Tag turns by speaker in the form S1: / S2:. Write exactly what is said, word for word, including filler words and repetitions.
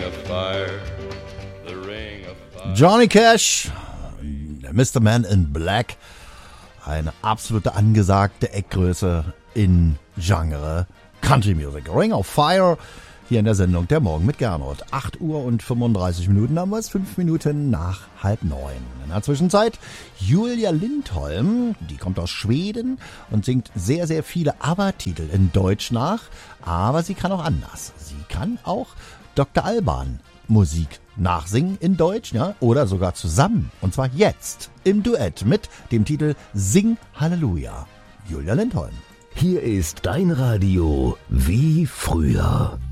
S1: of fire, the ring of fire.
S2: Johnny Cash, Mister Man in Black, eine absolute angesagte Eckgröße in Genre Country Music. Ring of Fire, hier in der Sendung Der Morgen mit Gernot. acht Uhr und fünfunddreißig Minuten haben wir es, fünf Minuten nach halb neun. In der Zwischenzeit Julia Lindholm, die kommt aus Schweden und singt sehr, sehr viele ABBA-Titel in Deutsch nach, aber sie kann auch anders. Sie kann auch Doktor Alban Musik nachsingen in Deutsch, ja, oder sogar zusammen. Und zwar jetzt im Duett mit dem Titel Sing Halleluja. Julia Lindholm.
S3: Hier ist dein Radio wie früher.